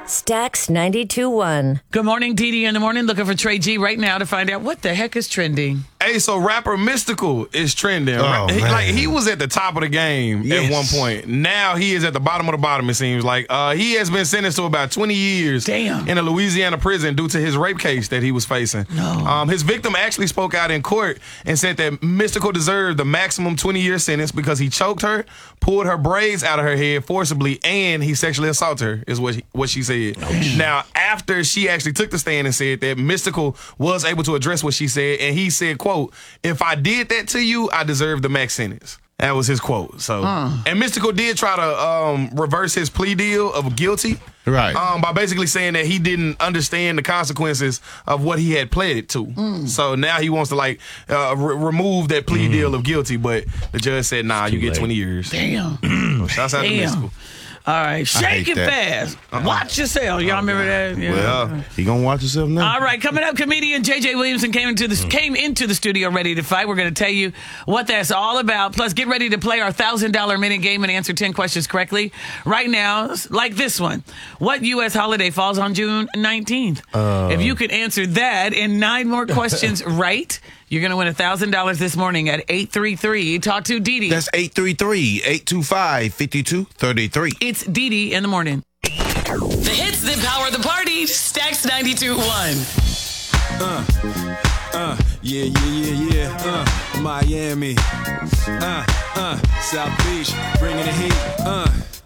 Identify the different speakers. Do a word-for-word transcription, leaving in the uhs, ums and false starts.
Speaker 1: Stax ninety-two one.
Speaker 2: Good morning, Dee Dee in the morning. Looking for Trey G right now to find out what the heck is trending.
Speaker 3: Hey, so rapper Mystical is trending.
Speaker 4: Oh,
Speaker 3: he,
Speaker 4: man.
Speaker 3: like he was at the top of the game
Speaker 4: Yes.
Speaker 3: at one point. Now he is at the bottom of the bottom. It seems like uh, he has been sentenced to about twenty years
Speaker 2: Damn.
Speaker 3: in a Louisiana prison due to his rape case that he was facing.
Speaker 2: No.
Speaker 3: Um, his victim actually spoke out in court and said that Mystical deserved the maximum twenty year sentence because he choked her, pulled her braids out of her head forcibly, and he sexually assaulted her. Is what he, what she said. Now, after she actually took the stand and said that, Mystical was able to address what she said, and he said, "quote If I did that to you, I deserve the max sentence." That was his quote. So,
Speaker 2: Uh.
Speaker 3: and Mystical did try to um, reverse his plea deal of guilty,
Speaker 4: Right.
Speaker 3: Um, by basically saying that he didn't understand the consequences of what he had pleaded to. So now he wants to like uh, re- remove that plea deal of guilty, but the judge said, "Nah, you get
Speaker 4: late.
Speaker 3: twenty years."
Speaker 2: Damn.
Speaker 3: So shouts out to
Speaker 2: Damn.
Speaker 3: Mystical.
Speaker 2: All right, shake
Speaker 4: hate
Speaker 2: it
Speaker 4: that.
Speaker 2: fast. Watch yourself. Y'all remember that? Yeah.
Speaker 3: Well,
Speaker 4: He gonna watch himself now?
Speaker 2: All right, coming up, comedian J J Williamson came into the came into the studio ready to fight. We're going to tell you what that's all about. Plus, get ready to play our thousand dollar minute game and answer ten questions correctly. Right now, like this one: what U S holiday falls on June nineteenth?
Speaker 4: Uh.
Speaker 2: If you could answer that and nine more questions right, you're going to win a thousand dollars this morning at eight three three. Talk to Dee Dee.
Speaker 4: That's eight three three, eight two five, five two three three.
Speaker 2: It's Dee Dee in the morning. The hits that power the party. Stax ninety-two one.
Speaker 5: Uh, uh, yeah, yeah, yeah, yeah. Uh, Miami. Uh, uh, South Beach, bringing the heat. Uh.